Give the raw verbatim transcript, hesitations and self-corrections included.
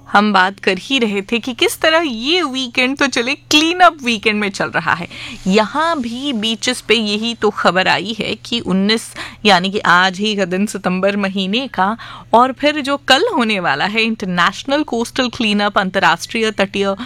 हम बात कर ही रहे थे कि किस तरह ये वीकेंड तो चले क्लीन अप वीकेंड में चल रहा है। यहाँ भी बीचेस पे यही तो खबर आई है कि उन्नीस यानी कि आज ही का दिन सितंबर महीने का, और फिर जो कल होने वाला है इंटरनेशनल कोस्टल क्लीन अप, अंतर्राष्ट्रीय तटीय